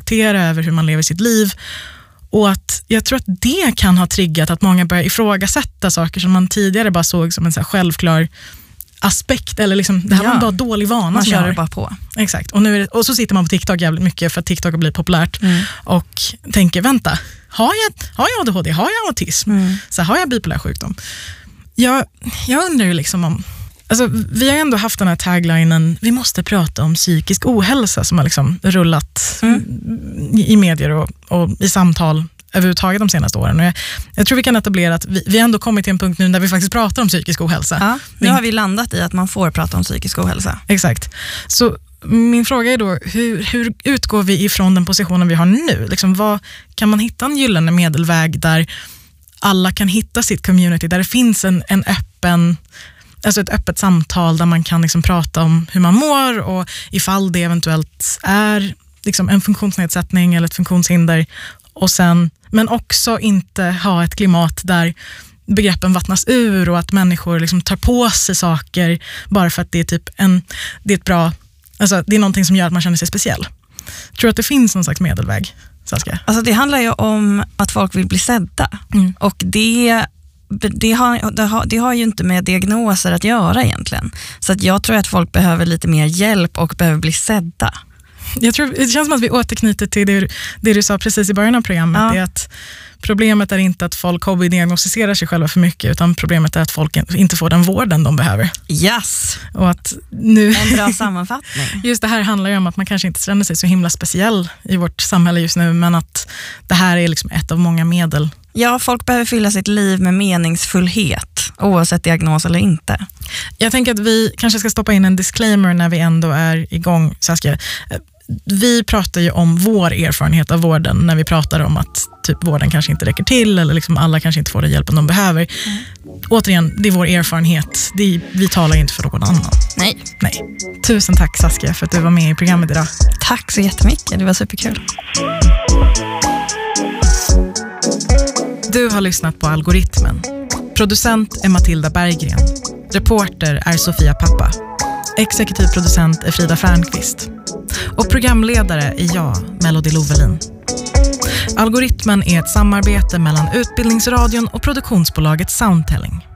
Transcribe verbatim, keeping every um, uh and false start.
reflektera över hur man lever sitt liv. Och att jag tror att det kan ha triggat att många börjar ifrågasätta saker som man tidigare bara såg som en så här självklar aspekt, eller liksom, det här ja. var en bara dålig vana. Man som kör jag det bara på. Exakt. Och, nu är det, och så sitter man på TikTok jävligt mycket för att TikTok har blivit populärt Mm. och tänker, vänta, har jag, har jag A D H D? Har jag autism? Mm. Så har jag bipolär sjukdom? Jag, jag undrar ju liksom om, alltså, vi har ändå haft den här taglinen, vi måste prata om psykisk ohälsa som har liksom rullat mm. i, i medier och, och i samtal överhuvudtaget de senaste åren. Och jag, jag tror vi kan etablera att vi, vi ändå kommit till en punkt nu där vi faktiskt pratar om psykisk ohälsa. Ja, nu har vi landat i att man får prata om psykisk ohälsa. Exakt. Så min fråga är då, hur, hur utgår vi ifrån den positionen vi har nu? Liksom, vad, kan man hitta en gyllene medelväg där alla kan hitta sitt community, där det finns en, en öppen, alltså ett öppet samtal där man kan liksom prata om hur man mår och ifall det eventuellt är liksom en funktionsnedsättning eller ett funktionshinder, och sen, men också inte ha ett klimat där begreppen vattnas ur och att människor liksom tar på sig saker bara för att det är typ en, det är ett bra, alltså det är någonting som gör att man känner sig speciell. Jag tror att det finns någon slags medelväg, Saskia. Alltså det handlar ju om att folk vill bli sedda. Mm. Och det, det, har, det, har, det har ju inte med diagnoser att göra egentligen. Så att jag tror att folk behöver lite mer hjälp och behöver bli sedda. Jag tror, det känns som att vi återknyter till det, det du sa precis i början av programmet. Ja. Det är att problemet är inte att folk hobbydiagnostiserar sig själva för mycket, utan problemet är att folk inte får den vården de behöver. Yes! Och att nu, en bra sammanfattning. Just det här handlar ju om att man kanske inte känner sig så himla speciell i vårt samhälle just nu, men att det här är liksom ett av många medel. Ja, folk behöver fylla sitt liv med meningsfullhet, oavsett diagnos eller inte. Jag tänker att vi kanske ska stoppa in en disclaimer när vi ändå är igång, Saskia. Vi pratar ju om vår erfarenhet av vården när vi pratar om att typ vården kanske inte räcker till eller liksom alla kanske inte får den hjälpen de behöver. Mm. Återigen, det är vår erfarenhet. Det är, vi talar ju inte för någon annan. Nej. Nej. Tusen tack, Saskia, för att du var med i programmet idag. Tack så jättemycket, det var superkul. Du har lyssnat på Algoritmen. Producent är Matilda Berggren. Reporter är Sofia Pappa. Exekutiv producent är Frida Färnqvist. Och programledare är jag, Melody Lovelin. Algoritmen är ett samarbete mellan Utbildningsradion och produktionsbolaget Soundtelling.